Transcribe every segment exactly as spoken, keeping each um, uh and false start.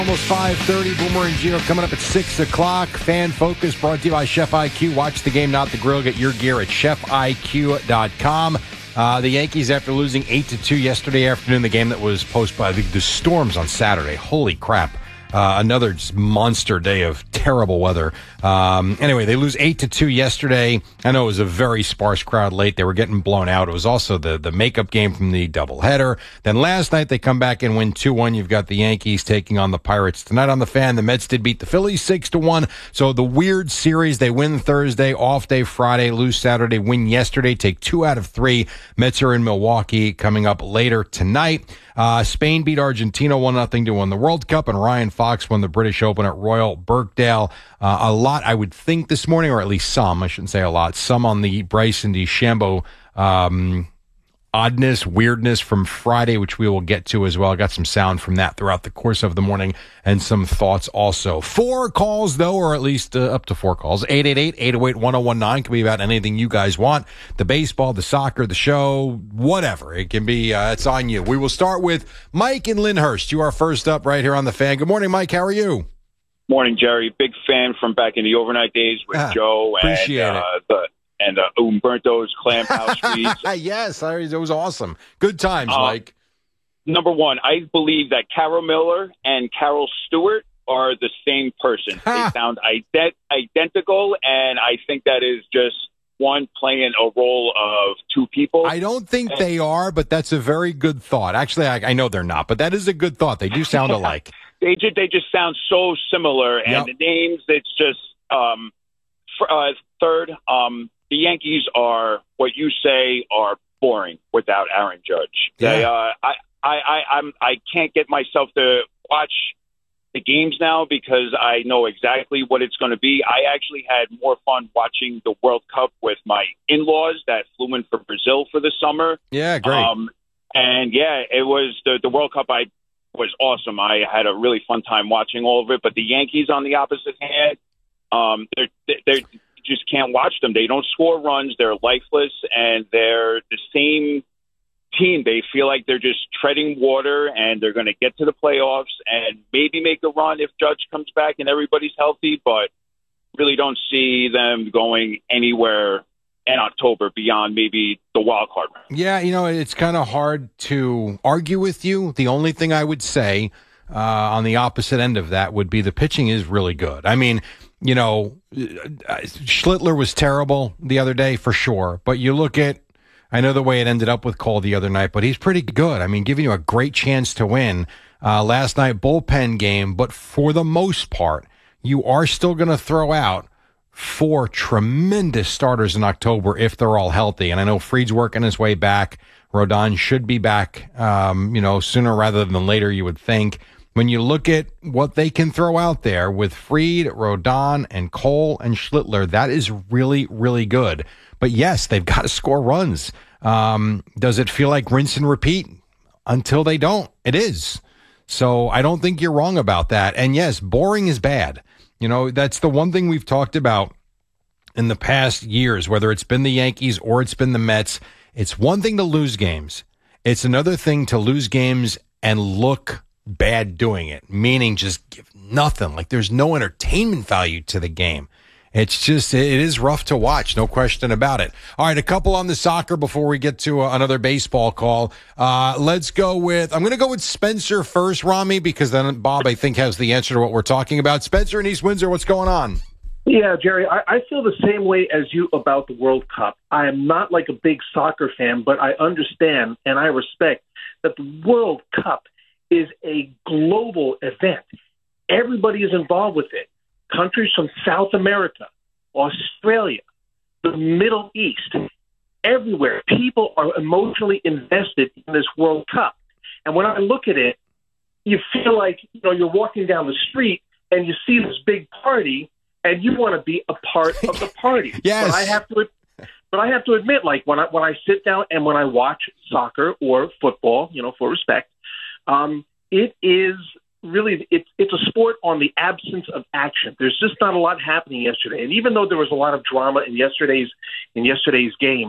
Almost five thirty, Boomer and Gio coming up at six o'clock. Fan Focus brought to you by Chef I Q. Watch the game, not the grill. Get your gear at chef I Q dot com. Uh, the Yankees, after losing eight to two yesterday afternoon, the game that was posted by the, the Storms on Saturday. Holy crap. Uh, another just monster day of terrible weather. Um, anyway, they lose eight to two yesterday. I know it was a very sparse crowd late. They were getting blown out. It was also the, the makeup game from the doubleheader. Then last night they come back and win two one. You've got the Yankees taking on the Pirates tonight on the Fan. The Mets did beat the Phillies six to one. So the weird series, they win Thursday, off day Friday, lose Saturday, win yesterday, take two out of three. Mets are in Milwaukee coming up later tonight. Uh, Spain beat Argentina one nothing to win the World Cup, and Ryan Fox won the British Open at Royal Birkdale. Uh, a lot, I would think, this morning, or at least some, I shouldn't say a lot, some on the Bryson DeChambeau um, oddness, weirdness from Friday, which we will get to as well. I got some sound from that throughout the course of the morning and some thoughts also. Four calls, though, or at least uh, up to four calls. eight eight eight, eight oh eight, one oh one nine can be about anything you guys want. The baseball, the soccer, the show, whatever. It can be, uh, it's on you. We will start with Mike in Lyndhurst. You are first up right here on the Fan. Good morning, Mike. How are you? Morning, Jerry. Big fan from back in the overnight days with ah, Joe and appreciate uh, the and uh, Umberto's Clam House Streets. Yes, it was awesome. Good times, uh, Mike. Number one, I believe that Carol Miller and Carol Stewart are the same person. They sound ident- identical, and I think that is just one playing a role of two people. I don't think and- they are, but that's a very good thought. Actually, I, I know they're not, but that is a good thought. They do sound alike. they, just, they just sound so similar, and yep. the names, it's just um, for, uh, third, um, the Yankees are what you say are boring without Aaron Judge. Yeah. They, uh, I, I, I, I'm, I can't get myself to watch the games now because I know exactly what it's going to be. I actually had more fun watching the World Cup with my in-laws that flew in from Brazil for the summer. Yeah, great. Um, and yeah, it was the, the World Cup. I was awesome. I had a really fun time watching all of it. But the Yankees, on the opposite hand, um, they're they're just can't watch them. They don't score runs. They're lifeless, and they're the same team. They feel like they're just treading water, and they're going to get to the playoffs and maybe make a run if Judge comes back and everybody's healthy, but really don't see them going anywhere in October beyond maybe the wild card round. Yeah, you know, it's kind of hard to argue with you. The only thing I would say uh, on the opposite end of that would be the pitching is really good. I mean, you know, Schlittler was terrible the other day for sure, but you look at, I know the way it ended up with Cole the other night, but he's pretty good. I mean, giving you a great chance to win. Uh, last night, bullpen game, but for the most part, you are still going to throw out four tremendous starters in October if they're all healthy. And I know Fried's working his way back. Rodon should be back, um, you know, sooner rather than later, you would think. When you look at what they can throw out there with Fried, Rodon, and Cole and Schlittler, that is really, really good. But yes, they've got to score runs. Um, does it feel like rinse and repeat? Until they don't, it is. So I don't think you're wrong about that. And yes, boring is bad. You know, that's the one thing we've talked about in the past years, whether it's been the Yankees or it's been the Mets. It's one thing to lose games. It's another thing to lose games and look bad doing it, meaning just give nothing. Like there's no entertainment value to the game. It's just, it is rough to watch, no question about it. All right, a couple on the soccer before we get to uh, another baseball call. Uh, let's go with, I'm going to go with Spencer first, Rami, because then Bob, I think, has the answer to what we're talking about. Spencer in East Windsor, what's going on? Yeah, Jerry, I, I feel the same way as you about the World Cup. I am not like a big soccer fan, but I understand and I respect that the World Cup is a global event. Everybody is involved with it. Countries from South America, Australia, the Middle East, everywhere. People are emotionally invested in this World Cup. And when I look at it, you feel like, you know, you're walking down the street and you see this big party and you want to be a part of the party. Yes. But I have to but I have to admit, like when I when I sit down and when I watch soccer or football, you know, for respect, um, it is really, it's it's a sport on the absence of action. There's just not a lot happening yesterday. And even though there was a lot of drama in yesterday's in yesterday's game,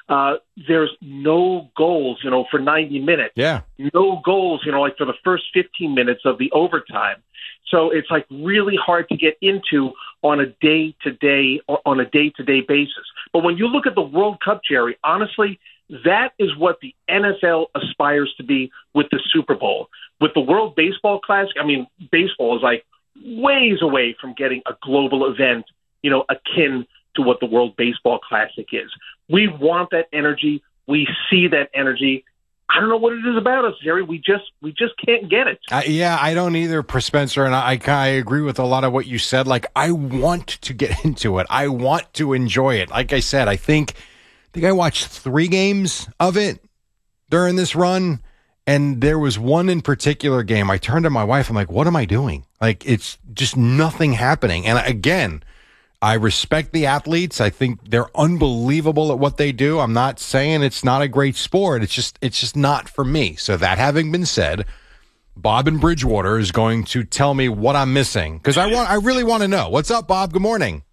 Uh, there's no goals, you know, for ninety minutes. Yeah. No goals, you know, like for the first fifteen minutes of the overtime. So it's like really hard to get into on a day-to-day on a day-to-day basis. But when you look at the World Cup, Jerry, honestly, that is what the N F L aspires to be with the Super Bowl. With the World Baseball Classic, I mean, baseball is like ways away from getting a global event, you know, akin to what the World Baseball Classic is. We want that energy. We see that energy. I don't know what it is about us, Jerry. We just we just can't get it. Uh, yeah, I don't either, Spencer, and I, I agree with a lot of what you said. Like, I want to get into it. I want to enjoy it. Like I said, I think, I think I watched three games of it during this run, and there was one in particular game. I turned to my wife. I'm like, what am I doing? Like, it's just nothing happening. And again, I respect the athletes. I think they're unbelievable at what they do. I'm not saying it's not a great sport. It's just it's just not for me. So that having been said, Bob in Bridgewater is going to tell me what I'm missing because I want I really want to know. What's up, Bob? Good morning.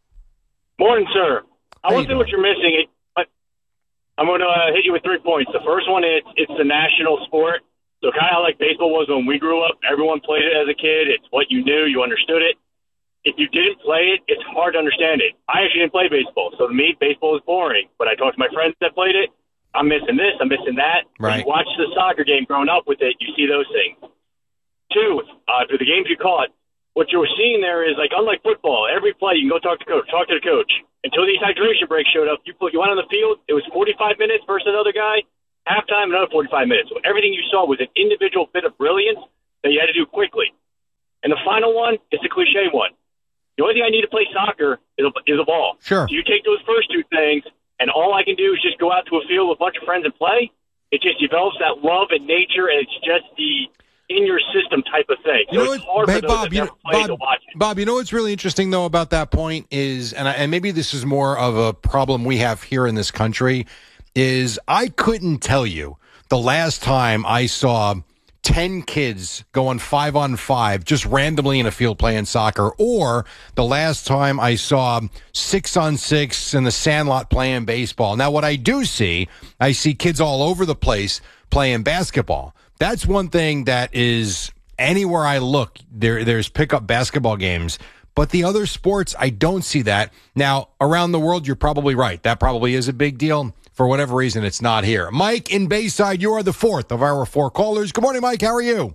Morning, sir. I How want to see what you're missing. But I'm going to uh, hit you with three points. The first one is it's the national sport. So kind of like baseball was when we grew up. Everyone played it as a kid. It's what you knew. You understood it. If you didn't play it, it's hard to understand it. I actually didn't play baseball, so to me, baseball is boring. But I talked to my friends that played it. I'm missing this. I'm missing that. Right. When you watch the soccer game growing up with it, you see those things. Two, uh, for the games you caught, what you're seeing there is, like, unlike football, every play you can go talk to coach, talk to the coach. Until these hydration breaks showed up, you put you went on the field, it was forty-five minutes versus another guy, halftime, another forty-five minutes. So everything you saw was an individual bit of brilliance that you had to do quickly. And the final one is the cliche one. The only thing I need to play soccer is a, is a ball. Sure. So you take those first two things, and all I can do is just go out to a field with a bunch of friends and play. It just develops that love and nature, and it's just the in your system type of thing. So You know it's what, hard hey, for those Bob, that you never know, played Bob, to watch it. Bob, you know what's really interesting, though, about that point is, and, I, and maybe this is more of a problem we have here in this country, is I couldn't tell you the last time I saw ten kids going five on five just randomly in a field playing soccer, or the last time I saw six on six in the sandlot playing baseball. Now, what I do see, I see kids all over the place playing basketball. That's one thing that is anywhere I look, there there's pickup basketball games. But the other sports, I don't see that. Now, around the world, you're probably right. That probably is a big deal. For whatever reason, it's not here. Mike in Bayside, you are the fourth of our four callers. Good morning, Mike. How are you?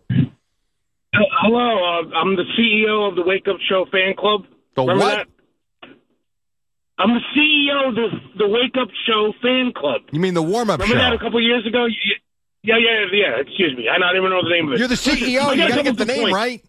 Hello. Uh, I'm the C E O of the Wake Up Show fan club. The Remember what? that? I'm the C E O of the, the Wake Up Show fan club. You mean the warm-up show? Remember that a couple years ago? Yeah, yeah, yeah. Excuse me. I don't even know the name of it. You're the C E O. Listen, You I got to got a get the couple name points. right.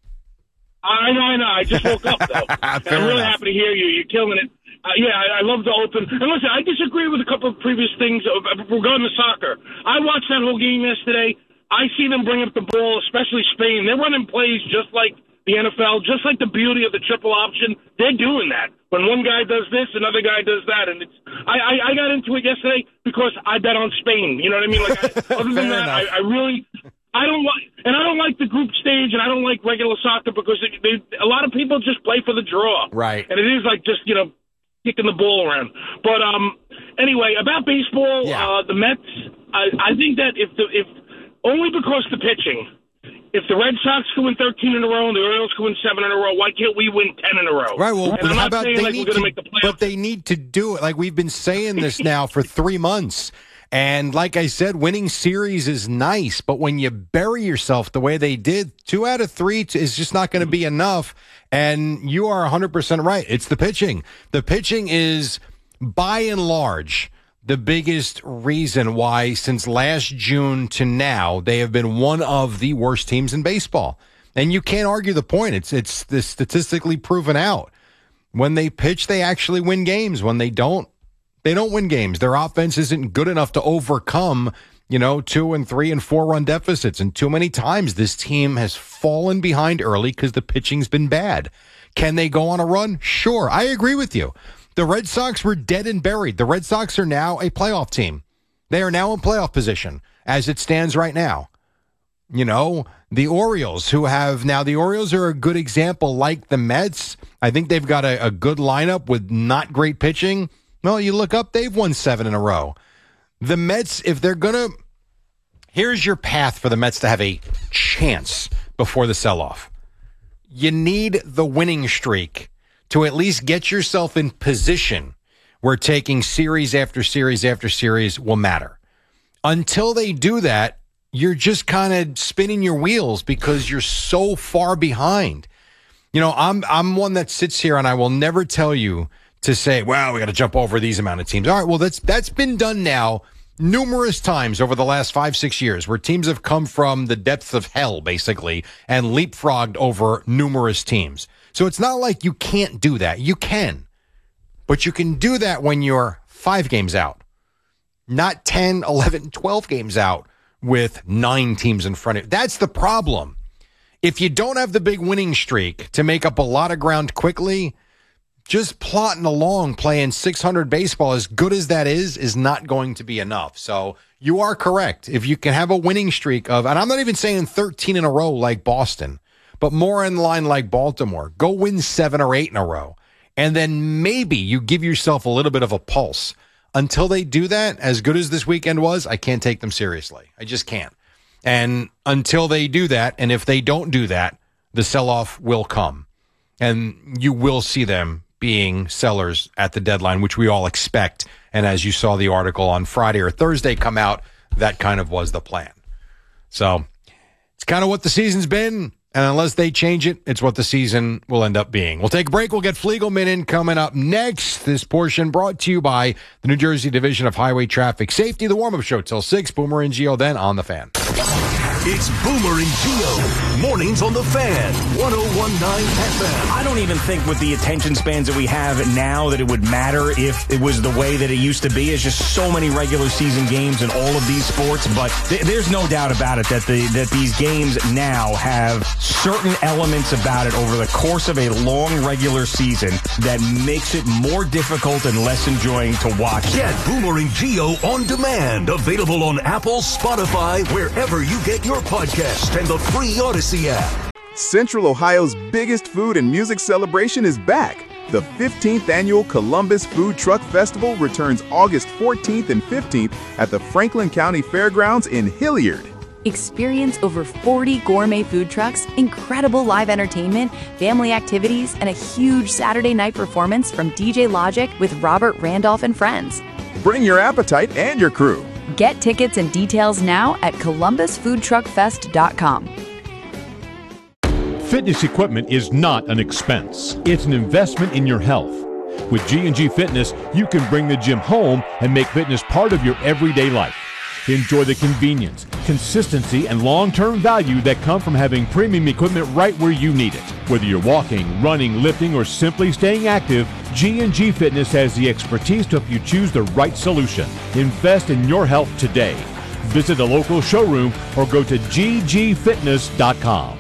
I know, I know. I just woke up, though. And Fair I'm really enough. happy to hear you. You're killing it. Uh, yeah, I, I love the open. And listen, I disagree with a couple of previous things regarding the soccer. I watched that whole game yesterday. I see them bring up the ball, especially Spain. They're running plays just like the N F L, just like the beauty of the triple option. They're doing that. When one guy does this, another guy does that. And it's I, I, I got into it yesterday because I bet on Spain. You know what I mean? Like, I, other than that, I, I really... I don't like, and I don't like the group stage, and I don't like regular soccer because they, they, a lot of people just play for the draw. Right. And it is like just, you know, kicking the ball around. But um, anyway, about baseball, Yeah. uh, the Mets, I, I think that if the if only because the pitching, if the Red Sox can win thirteen in a row and the Orioles can win seven in a row, why can't we win ten in a row? Right. Well, and I'm how not about saying they like need we're going to, to make the playoffs. but they need to do it. Like we've been saying this now for three months. And like I said, winning series is nice, but when you bury yourself the way they did, two out of three is just not going to be enough. And you are one hundred percent right. It's the pitching. The pitching is, by and large, the biggest reason why since last June to now, they have been one of the worst teams in baseball. And you can't argue the point. It's, it's the statistically proven out. When they pitch, they actually win games. When they don't, they don't win games. Their offense isn't good enough to overcome, you know, two and three and four run deficits. And too many times this team has fallen behind early because the pitching's been bad. Can they go on a run? Sure. I agree with you. The Red Sox were dead and buried. The Red Sox are now a playoff team. They are now in playoff position as it stands right now. You know, the Orioles who have now the Orioles are a good example like the Mets. I think they've got a, a good lineup with not great pitching. Well, you look up, they've won seven in a row. The Mets, if they're going to, here's your path for the Mets to have a chance before the sell-off. You need the winning streak to at least get yourself in position where taking series after series after series will matter. Until they do that, you're just kind of spinning your wheels because you're so far behind. You know, I'm I'm one that sits here and I will never tell you to say, well, we got to jump over these amount of teams. All right, well, that's that's been done now numerous times over the last five, six years where teams have come from the depths of hell, basically, and leapfrogged over numerous teams. So it's not like you can't do that. You can. But you can do that when you're five games out, not ten, eleven, twelve games out with nine teams in front of you. That's the problem. If you don't have the big winning streak to make up a lot of ground quickly, just plotting along playing six hundred baseball, as good as that is, is not going to be enough. So you are correct. If you can have a winning streak of, and I'm not even saying thirteen in a row like Boston, but more in line like Baltimore, go win seven or eight in a row. And then maybe you give yourself a little bit of a pulse. Until they do that, as good as this weekend was, I can't take them seriously. I just can't. And until they do that, and if they don't do that, the sell-off will come. And you will see them being sellers at the deadline, which we all expect. And as you saw the article on Friday or Thursday come out, that kind of was the plan. So it's kind of what the season's been. And unless they change it, it's what the season will end up being. We'll take a break. We'll get Fliegelman in coming up next. This portion brought to you by the New Jersey Division of Highway Traffic Safety. The warm-up show till six. Boomer and Gio then on The Fan. It's Boomer and Gio. Mornings on The Fan. one oh one point nine F M. I don't even think with the attention spans that we have now that it would matter if it was the way that it used to be. It's just so many regular season games in all of these sports. But th- there's no doubt about it that the that these games now have certain elements about it over the course of a long regular season that makes it more difficult and less enjoying to watch. Get Boomer and Gio on demand. Available on Apple, Spotify, wherever you get your podcast, and the free Odyssey app. Central Ohio's biggest food and music celebration is back. The fifteenth Annual Columbus Food Truck Festival returns August fourteenth and fifteenth at the Franklin County Fairgrounds in Hilliard. Experience over forty gourmet food trucks, incredible live entertainment, family activities, and a huge Saturday night performance from D J Logic with Robert Randolph and friends. Bring your appetite and your crew. Get tickets and details now at columbus food truck fest dot com. Fitness equipment is not an expense. It's an investment in your health. With G and G Fitness, you can bring the gym home and make fitness part of your everyday life. Enjoy the convenience, consistency, and long-term value that come from having premium equipment right where you need it. Whether you're walking, running, lifting, or simply staying active, G and G Fitness has the expertise to help you choose the right solution. Invest in your health today. Visit a local showroom or go to g g fitness dot com.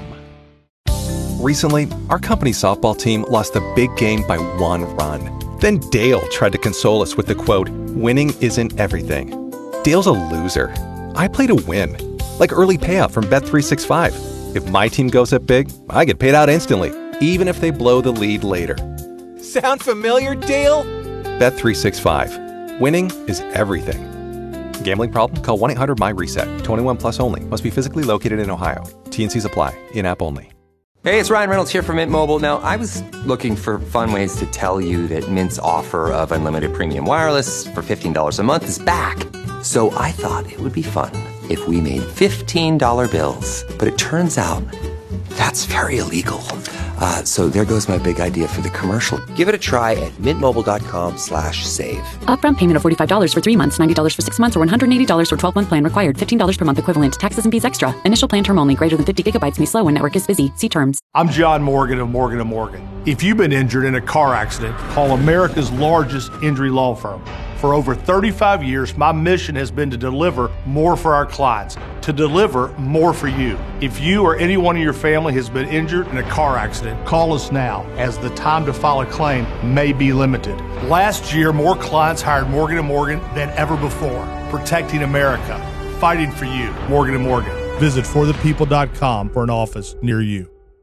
Recently, our company softball team lost a big game by one run. Then Dale tried to console us with the quote, "Winning isn't everything." Dale's a loser. I play to win. Like early payout from Bet three sixty-five. If my team goes up big, I get paid out instantly, even if they blow the lead later. Sound familiar, Dale? Bet three sixty-five. Winning is everything. Gambling problem? Call one eight hundred M Y reset. twenty-one plus only. Must be physically located in Ohio. T and C's apply. In-app only. Hey, it's Ryan Reynolds here from Mint Mobile. Now, I was looking for fun ways to tell you that Mint's offer of unlimited premium wireless for fifteen dollars a month is back. So I thought it would be fun if we made fifteen dollar bills. But it turns out that's very illegal. Uh, so there goes my big idea for the commercial. Give it a try at mintmobile.com slash save. Upfront payment of forty-five dollars for three months, ninety dollars for six months, or one hundred eighty dollars for twelve-month plan required. fifteen dollars per month equivalent. Taxes and fees extra. Initial plan term only. Greater than fifty gigabytes may slow when network is busy. See terms. I'm John Morgan of Morgan and Morgan. If you've been injured in a car accident, call America's largest injury law firm. For over thirty-five years, my mission has been to deliver more for our clients, to deliver more for you. If you or anyone in your family has been injured in a car accident, call us now, as the time to file a claim may be limited. Last year, more clients hired Morgan and Morgan than ever before, protecting America, fighting for you. Morgan and Morgan. Visit for the people dot com for an office near you.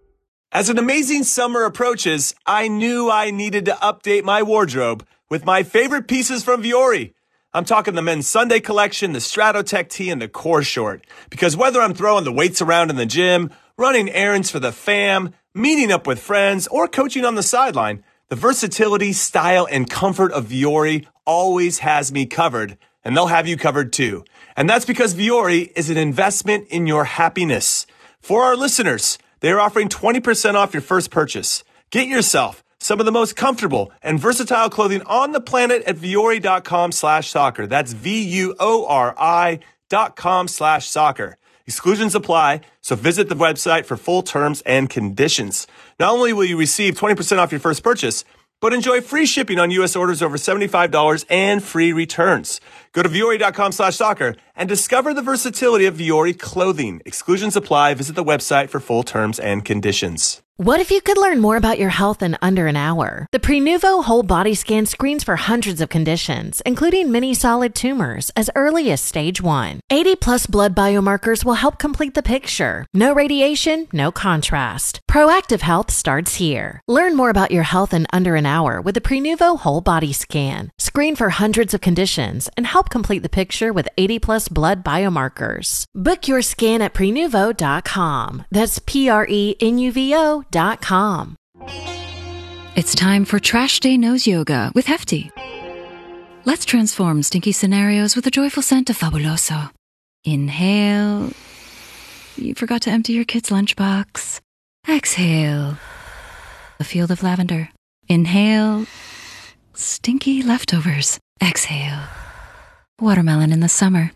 As an amazing summer approaches, I knew I needed to update my wardrobe with my favorite pieces from Vuori. I'm talking the men's Sunday collection, the Stratotech tee, and the Core short. Because whether I'm throwing the weights around in the gym, running errands for the fam, meeting up with friends, or coaching on the sideline, the versatility, style, and comfort of Vuori always has me covered, and they'll have you covered too. And that's because Vuori is an investment in your happiness. For our listeners, they are offering twenty percent off your first purchase. Get yourself some of the most comfortable and versatile clothing on the planet at Vuori.com slash soccer. That's V-U-O-R-I dot com slash soccer. Exclusions apply, so visit the website for full terms and conditions. Not only will you receive twenty percent off your first purchase, but enjoy free shipping on U S orders over seventy-five dollars and free returns. Go to Vuori.com slash soccer and discover the versatility of Vuori clothing. Exclusions apply. Visit the website for full terms and conditions. What if you could learn more about your health in under an hour? The Prenuvo Whole Body Scan screens for hundreds of conditions, including many solid tumors, as early as stage one. eighty plus blood biomarkers will help complete the picture. No radiation, no contrast. Proactive health starts here. Learn more about your health in under an hour with the Prenuvo Whole Body Scan. Screen for hundreds of conditions and help complete the picture with eighty plus blood biomarkers. Book your scan at prenuvo dot com. That's P R E N U V O dot com. It's time for Trash Day Nose Yoga with Hefty. Let's transform stinky scenarios with a joyful scent of Fabuloso. Inhale. You forgot to empty your kid's lunchbox. Exhale. A field of lavender. Inhale. Stinky leftovers. Exhale. Watermelon in the summer.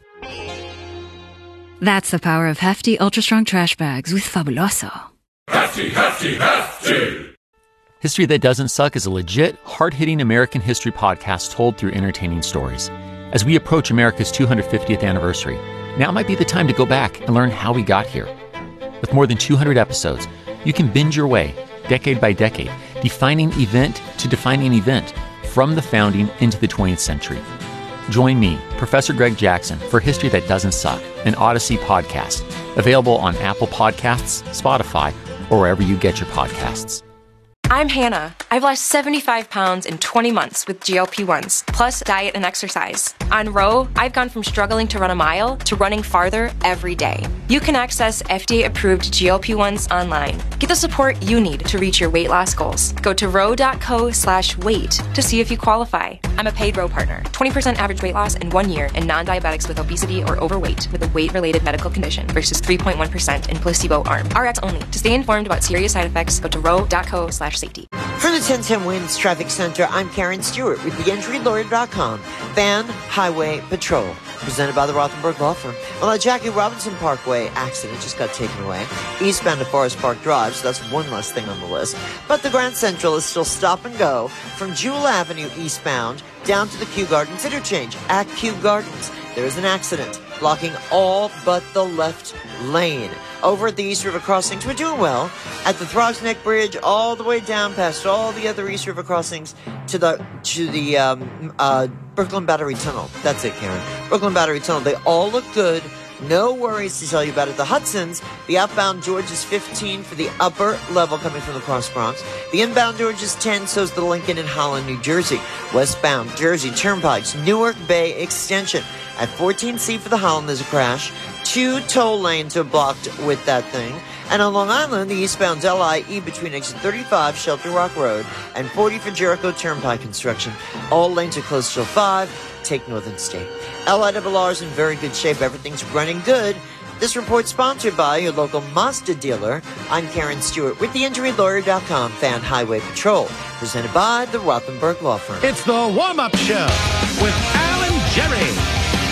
That's the power of Hefty Ultra Strong Trash Bags with Fabuloso. Hefty, hefty, hefty! History That Doesn't Suck is a legit, hard-hitting American history podcast told through entertaining stories. As we approach America's two hundred fiftieth anniversary, now might be the time to go back and learn how we got here. With more than two hundred episodes, you can binge your way, decade by decade, defining event to defining event, from the founding into the twentieth century. Join me, Professor Greg Jackson, for History That Doesn't Suck, an Odyssey podcast, available on Apple Podcasts, Spotify, or wherever you get your podcasts. I'm Hannah. I've lost seventy-five pounds in twenty months with G L P ones, plus diet and exercise. On Row, I've gone from struggling to run a mile to running farther every day. You can access F D A-approved G L P ones online. Get the support you need to reach your weight loss goals. Go to row.co slash weight to see if you qualify. I'm a paid Row partner. twenty percent average weight loss in one year in non-diabetics with obesity or overweight with a weight-related medical condition versus three point one percent in placebo arm. R X only. To stay informed about serious side effects, go to row.co slash safety. From the ten ten Winds Traffic Center, I'm Karen Stewart with the entry lawyer dot com. Van Highway Patrol, presented by the Rothenberg Law Firm. Well, a Jackie Robinson Parkway accident just got taken away, eastbound to Forest Park Drive, so that's one less thing on the list. But the Grand Central is still stop and go from Jewel Avenue eastbound down to the Kew Gardens interchange. At Kew Gardens, there is an accident blocking all but the left lane. Over at the East River crossings, we're doing well. At the Throgs Neck Bridge, all the way down past all the other East River crossings to the to the um, uh, Brooklyn Battery Tunnel. That's it, Karen. Brooklyn Battery Tunnel. They all look good. No worries to tell you about it. The Hudsons, the outbound George is fifteen for the upper level coming from the Cross Bronx. The inbound George is ten, so is the Lincoln in Holland, New Jersey. Westbound Jersey Turnpikes, Newark Bay Extension. At fourteen C for the Holland, there's a crash. Two toll lanes are blocked with that thing. And on Long Island, the eastbound L I E between exit thirty-five, Shelter Rock Road, and forty for Jericho Turnpike construction. All lanes are closed till five. Take Northern State. L I R R is in very good shape. Everything's running good. This report sponsored by your local Mazda dealer. I'm Karen Stewart with the injury lawyer dot com Fan Highway Patrol, presented by the Rothenberg Law Firm. It's the warm-up show with Alan Jerry.